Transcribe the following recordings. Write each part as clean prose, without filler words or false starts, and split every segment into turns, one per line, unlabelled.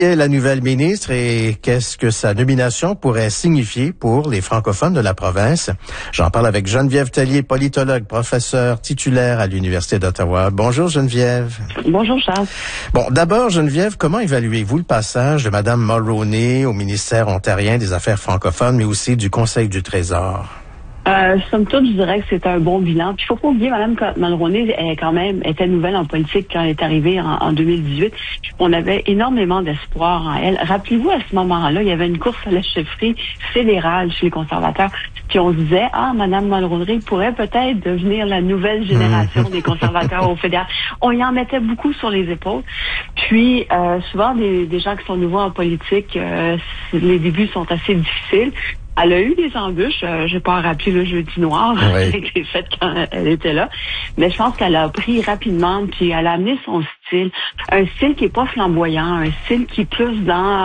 est la nouvelle ministre et qu'est-ce que sa nomination pourrait signifier pour les francophones de la province? J'en parle avec Geneviève Tellier, politologue, professeure titulaire à l'Université d'Ottawa. Bonjour Geneviève.
Bonjour Charles.
Bon, d'abord Geneviève, comment évaluez-vous le passage de Mme Mulroney au ministère ontarien des Affaires francophones, mais aussi du Conseil du Trésor?
Somme toute, je dirais que c'est un bon bilan. Puis il faut pas oublier, Mme Mulroney était nouvelle en politique quand elle est arrivée en 2018. Puis on avait énormément d'espoir en elle. Rappelez-vous, à ce moment-là, il y avait une course à la chefferie fédérale chez les conservateurs. Puis on se disait, Mme Mulroney pourrait peut-être devenir la nouvelle génération des conservateurs au fédéral. On y en mettait beaucoup sur les épaules. Puis souvent, des gens qui sont nouveaux en politique, les débuts sont assez difficiles. Elle a eu des embûches, je vais pas rappeler le jeudi noir qui a été fait quand elle était là, mais je pense qu'elle a appris rapidement, puis elle a amené son style, un style qui est pas flamboyant, un style qui est plus dans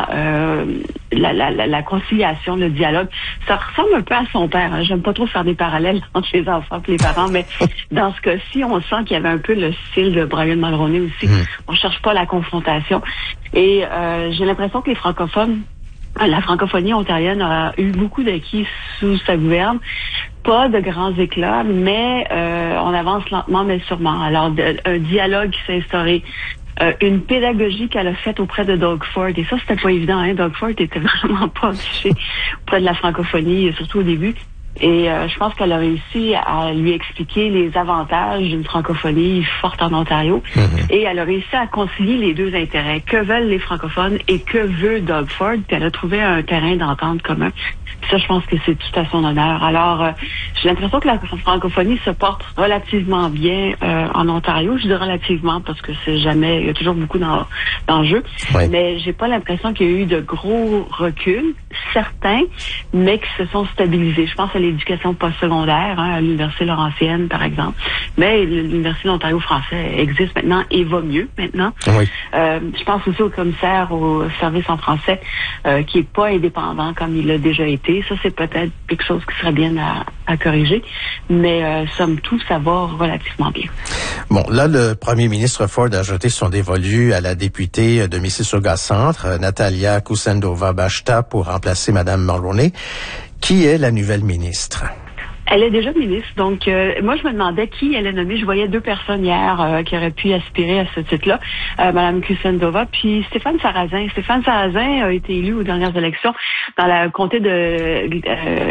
la conciliation, le dialogue. Ça ressemble un peu à son père. Hein. J'aime pas trop faire des parallèles entre les enfants et les parents, mais dans ce cas-ci, on sent qu'il y avait un peu le style de Brian Mulroney aussi. On cherche pas la confrontation. Et j'ai l'impression que les francophones, la francophonie ontarienne a eu beaucoup d'acquis sous sa gouverne. Pas de grands éclats, mais on avance lentement mais sûrement. Alors, un dialogue qui s'est instauré, une pédagogie qu'elle a faite auprès de Doug Ford. Et ça, c'était pas évident. Hein? Doug Ford était vraiment pas affiché auprès de la francophonie, surtout au début. Et je pense qu'elle a réussi à lui expliquer les avantages d'une francophonie forte en Ontario. Et elle a réussi à concilier les deux intérêts. Que veulent les francophones et que veut Doug Ford? Puis elle a trouvé un terrain d'entente commun. Puis ça, je pense que c'est tout à son honneur. Alors, j'ai l'impression que la francophonie se porte relativement bien en Ontario. Je dis relativement parce que c'est jamais, il y a toujours beaucoup d'enjeux. Mais j'ai pas l'impression qu'il y a eu de gros reculs, certains, mais qui se sont stabilisés. Je pense à l'éducation postsecondaire, à l'Université Laurentienne, par exemple. Mais l'Université de l'Ontario français existe maintenant et va mieux maintenant. Je pense aussi au commissaire au service en français qui est pas indépendant comme il l'a déjà été. Ça, c'est peut-être quelque chose qui serait bien à corriger. Mais somme toute, ça va relativement bien.
Bon, là, le premier ministre Ford a jeté son dévolu à la députée de Mississauga Centre, Natalia Kusendova-Bashta, pour remplacer Mme Mulroney. Qui est la nouvelle ministre?
Elle est déjà ministre, donc moi je me demandais qui elle est nommée. Je voyais deux personnes hier qui auraient pu aspirer à ce titre-là, Mme Kusendova puis Stéphane Sarrazin. Stéphane Sarrazin a été élu aux dernières élections dans le comté de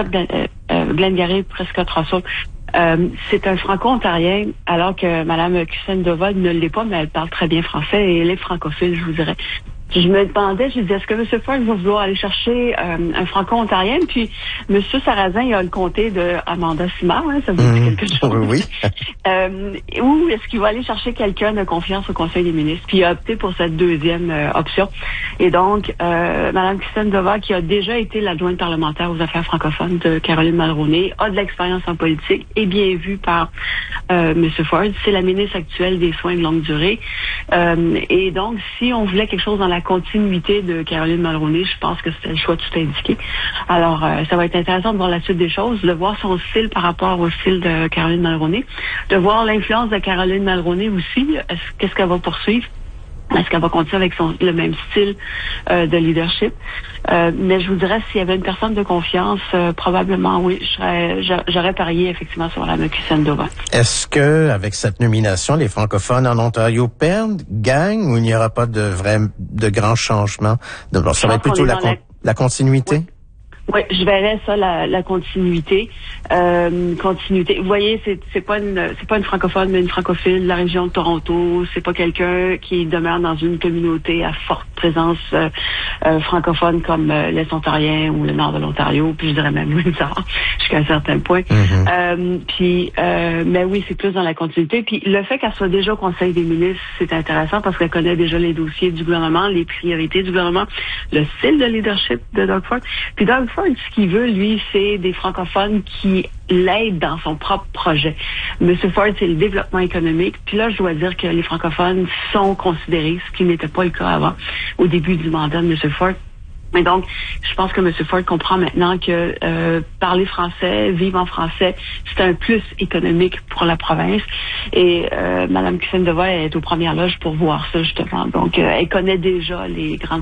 Glengarry-Prescott-Russell. C'est un franco-ontarien, alors que Mme Kusendova ne l'est pas, mais elle parle très bien français et elle est francophile, je vous dirais. Puis je me demandais, je disais, est-ce que M. Ford va vouloir aller chercher un franco-ontarien? Puis M. Sarrazin, il a le comté de Amanda Simard, hein, ça vous dit quelque chose?
Oui.
Ou est-ce qu'il va aller chercher quelqu'un de confiance au Conseil des ministres? Puis il a opté pour cette deuxième option. Et donc, Mme Kusendova, qui a déjà été l'adjointe parlementaire aux affaires francophones de Caroline Mulroney, a de l'expérience en politique, est bien vue par M. Ford. C'est la ministre actuelle des soins de longue durée. Et donc, si on voulait quelque chose dans la continuité de Caroline Mulroney, je pense que c'était le choix tout indiqué. Alors, ça va être intéressant de voir la suite des choses, de voir son style par rapport au style de Caroline Mulroney, de voir l'influence de Caroline Mulroney aussi. Qu'est-ce qu'elle va poursuivre? Est-ce qu'elle va continuer avec le même style de leadership? Mais je vous dirais, s'il y avait une personne de confiance, probablement, oui, j'aurais parié effectivement sur Mme Kusendova.
Est-ce que, avec cette nomination, les francophones en Ontario perdent, gagnent, ou il n'y aura pas de grands changements? Ça va être plutôt la continuité?
Oui, je verrais ça, la continuité. Continuité. Vous voyez, c'est pas une francophone, mais une francophile de la région de Toronto. C'est pas quelqu'un qui demeure dans une communauté à forte présence francophone comme l'Est ontarien ou le nord de l'Ontario, puis je dirais même Windsor, jusqu'à un certain point. Mais oui, c'est plus dans la continuité. Puis le fait qu'elle soit déjà au Conseil des ministres, c'est intéressant parce qu'elle connaît déjà les dossiers du gouvernement, les priorités du gouvernement, le style de leadership de Doug Ford. Puis Doug Ford, ce qu'il veut, lui, c'est des francophones qui l'aident dans son propre projet. M. Ford, c'est le développement économique. Puis là, je dois dire que les francophones sont considérés, ce qui n'était pas le cas avant, au début du mandat de M. Ford. Mais donc, je pense que M. Ford comprend maintenant que parler français, vivre en français, c'est un plus économique pour la province. Et Mme Kusendova est aux premières loges pour voir ça, justement. Donc, elle connaît déjà les grandes